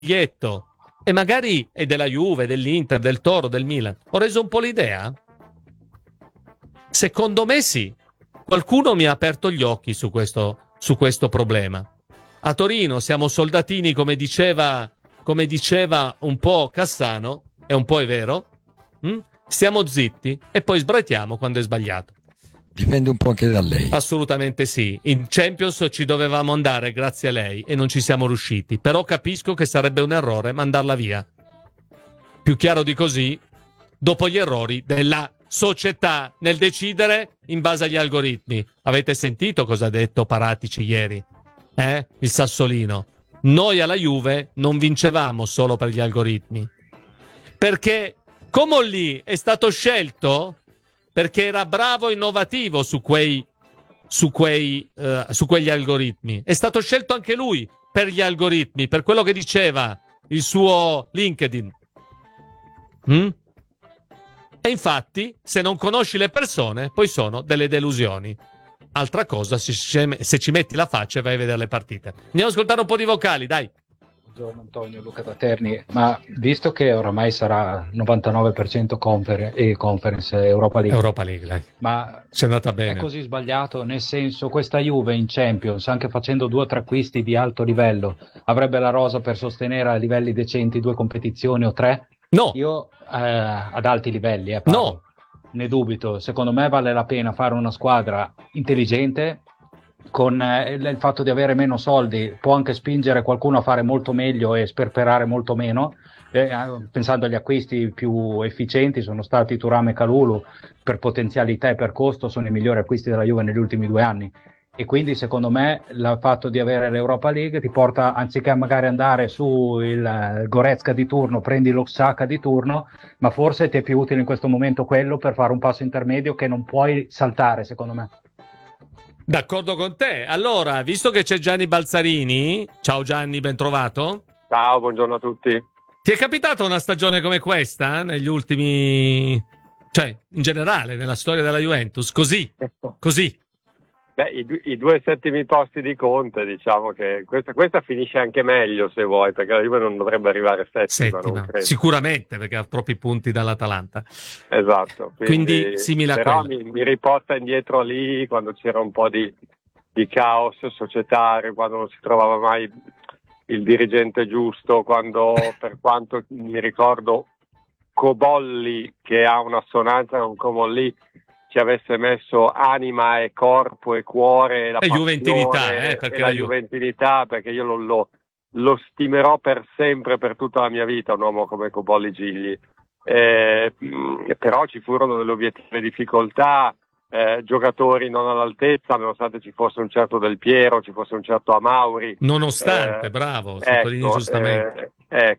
biglietto e magari è della Juve, dell'Inter, del Toro, del Milan, ho reso un po' l'idea? Secondo me sì. Qualcuno mi ha aperto gli occhi su questo problema. A Torino siamo soldatini, come diceva un po' Cassano, e un po' è vero, stiamo zitti e poi sbraitiamo quando è sbagliato. Dipende un po' anche da lei. Assolutamente sì. In Champions ci dovevamo andare grazie a lei e non ci siamo riusciti. Però capisco che sarebbe un errore mandarla via. Più chiaro di così, dopo gli errori della società nel decidere in base agli algoritmi. Avete sentito cosa ha detto Paratici ieri? Il Sassolino. Noi alla Juve non vincevamo solo per gli algoritmi. Perché Comolli è stato scelto perché era bravo e innovativo su quegli algoritmi. È stato scelto anche lui per gli algoritmi, per quello che diceva il suo LinkedIn. E infatti, se non conosci le persone, poi sono delle delusioni. Altra cosa, se ci metti la faccia e vai a vedere le partite. Andiamo ad ascoltare un po' di vocali, dai. Buongiorno Antonio, Luca da Terni. Ma visto che oramai sarà 99% conference Europa League, Europa League, dai. Ma c'è andata bene. È così sbagliato? Nel senso, questa Juve in Champions, anche facendo 2 o 3 acquisti di alto livello, avrebbe la rosa per sostenere a livelli decenti 2 competizioni o 3? No. Io ad alti livelli, no. Ne dubito. Secondo me vale la pena fare una squadra intelligente. Con il fatto di avere meno soldi può anche spingere qualcuno a fare molto meglio e sperperare molto meno. Pensando agli acquisti più efficienti, sono stati Thuram e Kalulu, per potenzialità e per costo sono i migliori acquisti della Juve negli ultimi 2 anni, e quindi secondo me il fatto di avere l'Europa League ti porta, anziché magari andare su il Goretzka di turno, prendi lo Xhaka di turno, ma forse ti è più utile in questo momento quello per fare un passo intermedio che non puoi saltare, secondo me. D'accordo con te. Allora, visto che c'è Gianni Balzarini, ciao Gianni, ben trovato. Ciao, buongiorno a tutti. Ti è capitata una stagione come questa negli ultimi, cioè in generale nella storia della Juventus? Così? Beh, i 2 settimi posti di Conte, diciamo che questa finisce anche meglio, se vuoi, perché la Juve non dovrebbe arrivare settima. Non credo. Sicuramente, perché ha troppi punti dall'Atalanta. Esatto. Quindi simile a però quello. mi riporta indietro lì, quando c'era un po' di caos societario, quando non si trovava mai il dirigente giusto, quando, per quanto mi ricordo, Cobolli, che ha un'assonanza con Comolli, ci avesse messo anima e corpo e cuore e la juventinità, perché la juventinità, perché io lo stimerò per sempre, per tutta la mia vita, un uomo come Cobolli Gigli. Però ci furono delle obiettive difficoltà, giocatori non all'altezza, nonostante ci fosse un certo Del Piero, ci fosse un certo Amauri. Nonostante, bravo, sottolinei giustamente.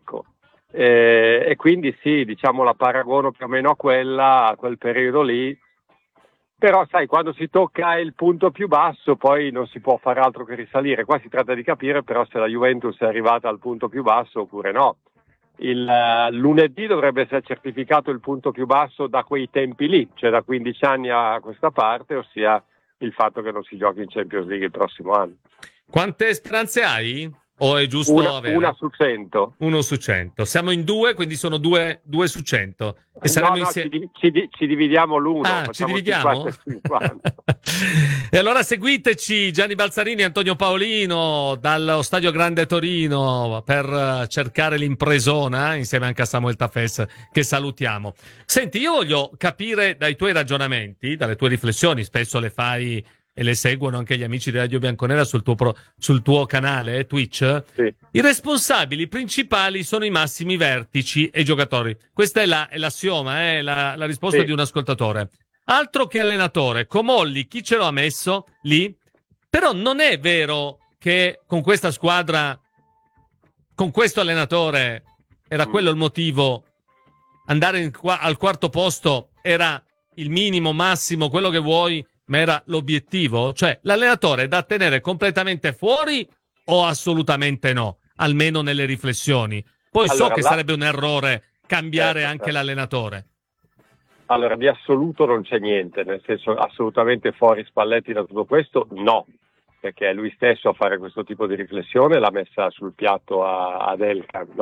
E quindi sì, diciamo la paragono più o meno a quel periodo lì. Però sai, quando si tocca il punto più basso poi non si può fare altro che risalire. Qua si tratta di capire però se la Juventus è arrivata al punto più basso oppure no. Il lunedì dovrebbe essere certificato il punto più basso da quei tempi lì, cioè da 15 anni a questa parte, ossia il fatto che non si giochi in Champions League il prossimo anno. Quante speranze hai? O è giusto avere? 1 su 100. 1 su 100. Siamo in 2, quindi sono 2 su 100. E saremo ci dividiamo l'1. Ci dividiamo? 50. E allora seguiteci, Gianni Balzarini e Antonio Paolino, dallo Stadio Grande Torino, per cercare l'impresona, insieme anche a Samuel Tafes, che salutiamo. Senti, io voglio capire dai tuoi ragionamenti, dalle tue riflessioni, spesso le fai e le seguono anche gli amici di Radio Bianconera sul tuo canale Twitch, sì. I responsabili principali sono i massimi vertici e i giocatori. Questa è l'assioma, la risposta sì. di un ascoltatore. Altro che allenatore, Comolli, chi ce lo ha messo lì? Però non è vero che con questa squadra, con questo allenatore, era quello il motivo. Andare al quarto posto era il minimo, massimo, quello che vuoi, ma era l'obiettivo? Cioè, l'allenatore è da tenere completamente fuori o assolutamente no? Almeno nelle riflessioni. Poi allora, so che sarebbe un errore cambiare anche l'allenatore. Allora, di assoluto non c'è niente, nel senso assolutamente fuori Spalletti da tutto questo, no. perché è lui stesso a fare questo tipo di riflessione, l'ha messa sul piatto ad Elkan,